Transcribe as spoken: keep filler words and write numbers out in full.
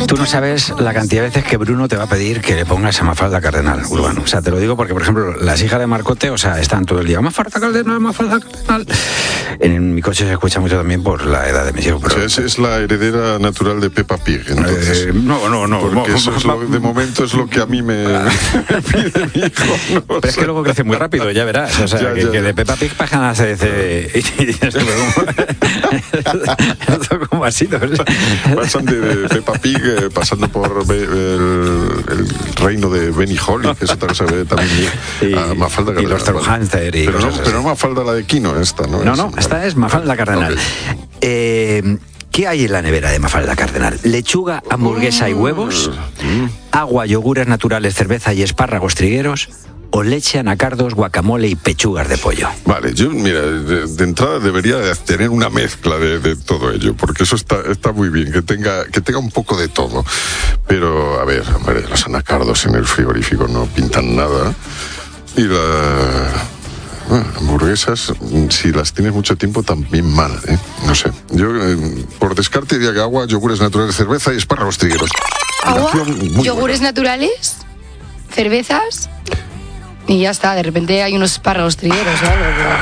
Tú no sabes la cantidad de veces que Bruno te va a pedir que le pongas a Mafalda Cardenal, Urbano. O sea, te lo digo porque, por ejemplo, las hijas de Marcote, o sea, están todo el día, Mafalda Cardenal, Mafalda Cardenal. En mi coche se escucha mucho también por la edad de mis hijos. Pero... O sea, es, es la heredera natural de Peppa Pig, entonces. Eh, no, no, no. Porque no, eso es lo, de momento es lo que a mí me, me pide mi hijo. No, pero o sea, es que luego crece muy rápido, ya verás. O sea, ya, que, ya, que ya. de Peppa Pig pasan a C D C. Y esto como, como ha sido. Pasan de, de Peppa Pig, eh, pasando por Be, el, el reino de Benny Holly, que eso también se ve también y, a Mafalda Cardenal. Y los Torhamster y pero, no, cosas pero no así. Mafalda la de Kino, esta, ¿no? No, es, no, esta es Mafalda Cardenal. Okay. Eh, ¿Qué hay en la nevera de Mafalda Cardenal? Lechuga, hamburguesa y huevos, agua, yogures naturales, cerveza y espárragos trigueros, o leche, anacardos, guacamole y pechugas de pollo. Vale, yo, mira, de, de entrada debería de tener una mezcla de, de todo ello, porque eso está, está muy bien, que tenga, que tenga un poco de todo. Pero, a ver, hombre, los anacardos en el frigorífico no pintan nada. Y la... Bueno, hamburguesas, si las tienes mucho tiempo, también mal, ¿eh? No sé. Yo, eh, por descarte, diría que agua, yogures naturales, cerveza y espárragos trigueros. Agua, muy yogures buena. naturales, cervezas y ya está. De repente hay unos espárragos trigueros o algo.